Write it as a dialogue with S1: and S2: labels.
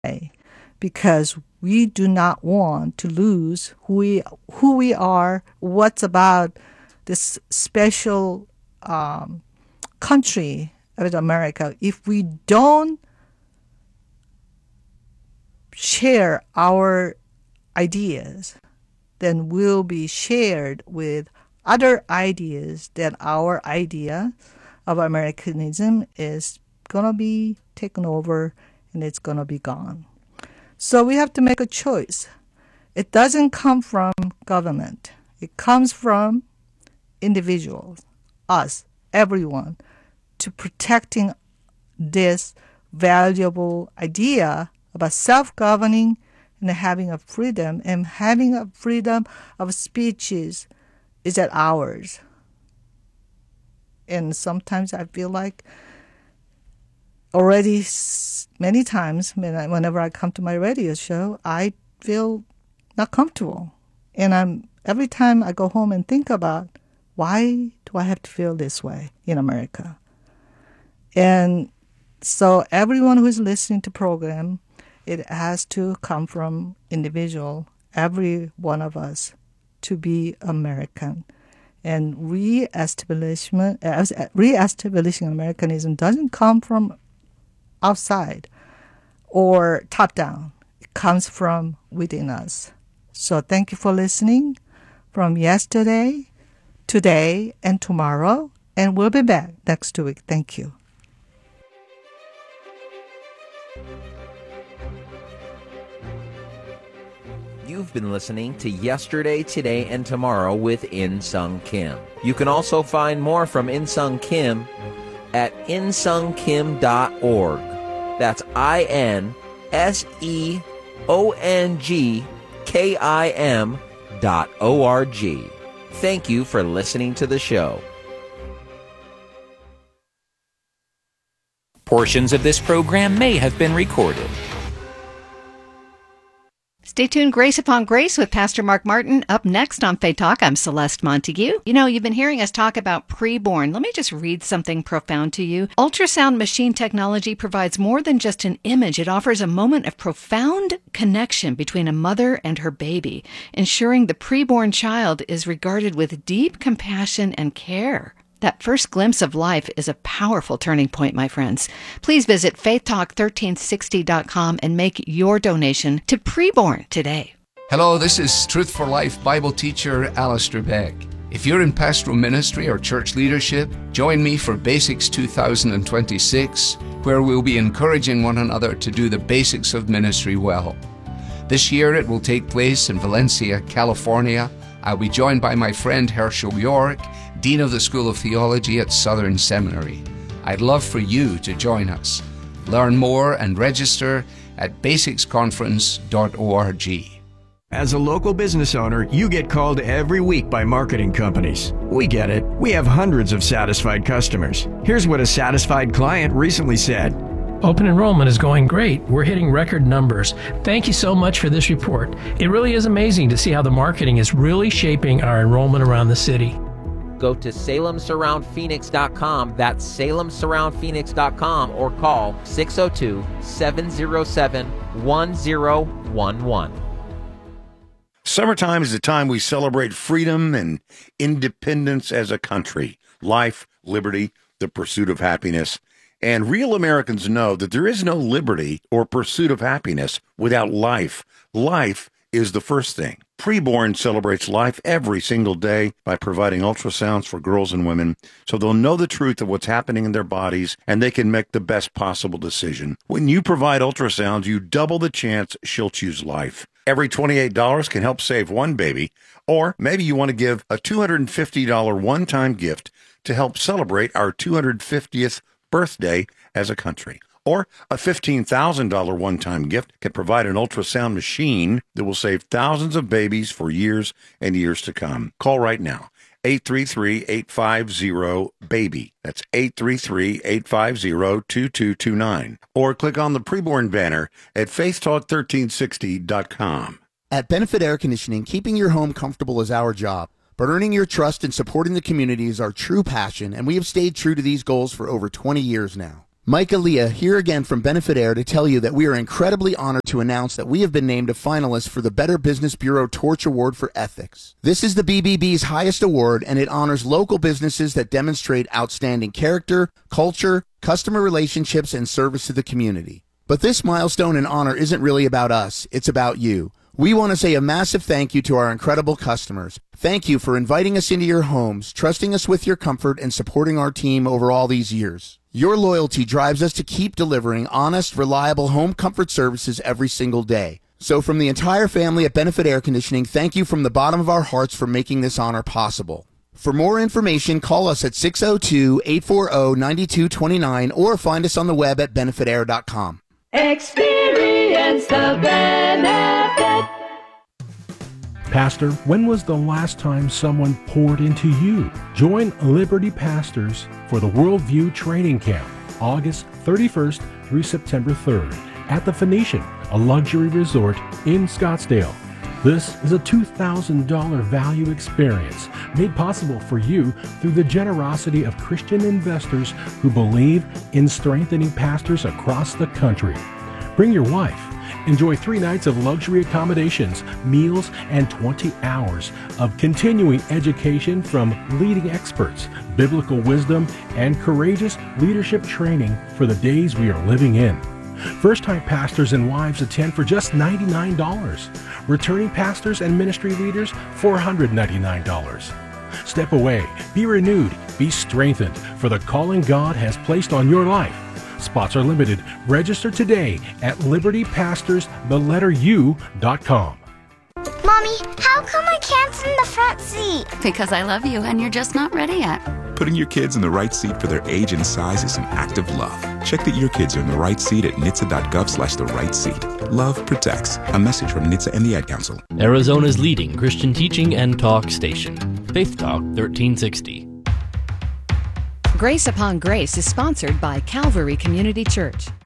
S1: because we do not want to lose who we are, what's about this special country of America. If we don't share our ideas, then we'll be shared with other ideas that our idea of Americanism is going to be taken over and it's going to be gone. So we have to make a choice. It doesn't come from government. It comes from individuals, us, everyone, to protecting this valuable idea about self-governing and having a freedom. And having a freedom of speeches is at ours. And sometimes I feel like already many times whenever I come to my radio show, I feel not comfortable. And every time I go home and think about, why do I have to feel this way in America? And so everyone who is listening to program, it has to come from individual, every one of us, to be American. And reestablishing Americanism doesn't come from outside or top down. It comes from within us. So thank you for listening from yesterday, today, and tomorrow. And we'll be back next week. Thank you.
S2: You've been listening to Yesterday, Today, and Tomorrow with In-Sung Kim. You can also find more from In-Sung Kim at insungkim.org. That's INSEONGKIM.org. Thank you for listening to the show.
S3: Portions of this program may have been recorded.
S4: Stay tuned, Grace Upon Grace with Pastor Mark Martin. Up next on Faith Talk, I'm Celeste Montague. You know, you've been hearing us talk about preborn. Let me just read something profound to you. Ultrasound machine technology provides more than just an image. It offers a moment of profound connection between a mother and her baby, ensuring the preborn child is regarded with deep compassion and care. That first glimpse of life is a powerful turning point, my friends. Please visit faithtalk1360.com and make your donation to Preborn today.
S5: Hello, this is Truth for Life Bible teacher Alistair Beck. If you're in pastoral ministry or church leadership, join me for Basics 2026, where we'll be encouraging one another to do the basics of ministry well. This year it will take place in Valencia, California. I'll be joined by my friend Herschel York, Dean of the School of Theology at Southern Seminary. I'd love for you to join us. Learn more and register at basicsconference.org.
S6: As a local business owner, you get called every week by marketing companies. We get it. We have hundreds of satisfied customers. Here's what a satisfied client recently said.
S7: Open enrollment is going great. We're hitting record numbers. Thank you so much for this report. It really is amazing to see how the marketing is really shaping our enrollment around the city.
S2: Go to SalemSurroundPhoenix.com. That's SalemSurroundPhoenix.com or call 602-707-1011.
S8: Summertime is the time we celebrate freedom and independence as a country. Life, liberty, the pursuit of happiness. And real Americans know that there is no liberty or pursuit of happiness without life. Life is the first thing. Preborn celebrates life every single day by providing ultrasounds for girls and women so they'll know the truth of what's happening in their bodies and they can make the best possible decision. When you provide ultrasounds, you double the chance she'll choose life. Every $28 can help save one baby, or maybe you want to give a $250 one-time gift to help celebrate our 250th birthday as a country. Or a $15,000 one-time gift can provide an ultrasound machine that will save thousands of babies for years and years to come. Call right now, 833-850-BABY. That's 833-850-2229. Or click on the Preborn banner at faithtalk1360.com.
S9: At Benefit Air Conditioning, keeping your home comfortable is our job. But earning your trust and supporting the community is our true passion, and we have stayed true to these goals for over 20 years now. Mike Aaliyah here again from Benefit Air to tell you that we are incredibly honored to announce that we have been named a finalist for the Better Business Bureau Torch Award for Ethics. This is the BBB's highest award, and it honors local businesses that demonstrate outstanding character, culture, customer relationships, and service to the community. But this milestone and honor isn't really about us, it's about you. We want to say a massive thank you to our incredible customers. Thank you for inviting us into your homes, trusting us with your comfort, and supporting our team over all these years. Your loyalty drives us to keep delivering honest, reliable home comfort services every single day. So from the entire family at Benefit Air Conditioning, thank you from the bottom of our hearts for making this honor possible. For more information, call us at 602-840-9229 or find us on the web at benefitair.com.
S10: Experience the benefit.
S11: Pastor, when was the last time someone poured into you? Join Liberty Pastors for the Worldview Training Camp, August 31st through September 3rd at the Phoenician, a luxury resort in Scottsdale. This is a $2,000 value experience made possible for you through the generosity of Christian investors who believe in strengthening pastors across the country. Bring your wife. Enjoy 3 nights of luxury accommodations, meals, and 20 hours of continuing education from leading experts, biblical wisdom, and courageous leadership training for the days we are living in. First-time pastors and wives attend for just $99. Returning pastors and ministry leaders, $499. Step away, be renewed, be strengthened for the calling God has placed on your life. Spots are limited. Register today at libertypastorstheletteru.com.
S12: Mommy, how come I can't sit in the front seat?
S13: Because I love you and you're just not ready yet.
S14: Putting your kids in the right seat for their age and size is an act of love. Check that your kids are in the right seat at nhtsa.gov/the-right-seat. Love protects. A message from NHTSA and the Ad Council.
S15: Arizona's leading Christian teaching and talk station. Faith Talk 1360.
S4: Grace Upon Grace is sponsored by Calvary Community Church.